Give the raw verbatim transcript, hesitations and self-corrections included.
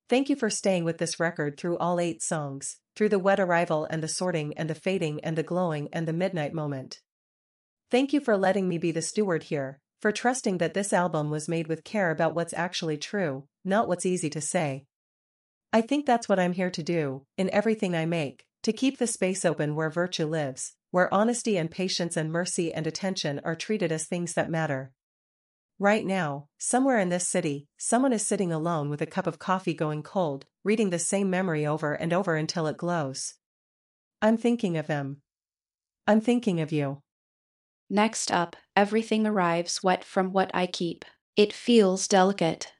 Thank you for staying with this record through all eight songs, through the wet arrival and the sorting and the fading and the glowing and the midnight moment. Thank you for letting me be the steward here, for trusting that this album was made with care about what's actually true, not what's easy to say. I think that's what I'm here to do, in everything I make, to keep the space open where virtue lives, where honesty and patience and mercy and attention are treated as things that matter. Right now, somewhere in this city, someone is sitting alone with a cup of coffee going cold, reading the same memory over and over until it glows. I'm thinking of him. I'm thinking of you. Next up, everything arrives wet from what I keep. It feels delicate,